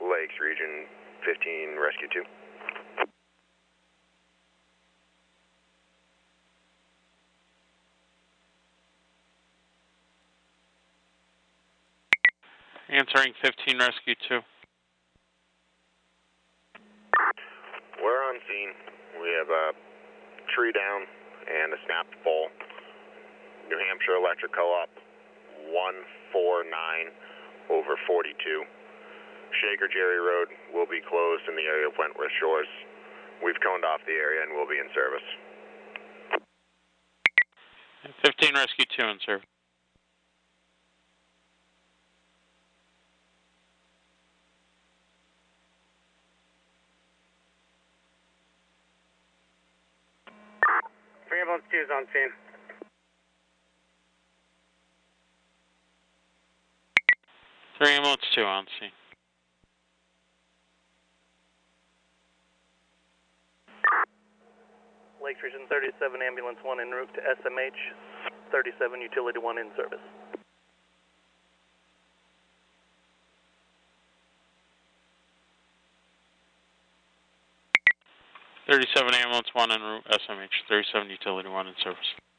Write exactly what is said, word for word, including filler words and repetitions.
Lakes Region fifteen, Rescue two. Answering fifteen, Rescue two. We're on scene. We have a tree down and a snapped pole. New Hampshire Electric Co-op, one four nine over forty-two. Shaker Jerry Road will be closed in the area of Wentworth Shores. We've coned off the area and will be in service. fifteen, Rescue two in service. three ambulance two is on scene. three ambulance two on scene. Lakes Region thirty-seven, ambulance one en route to S M H, thirty-seven, utility one in service. thirty-seven, ambulance one en route, S M H, thirty-seven, utility one in service.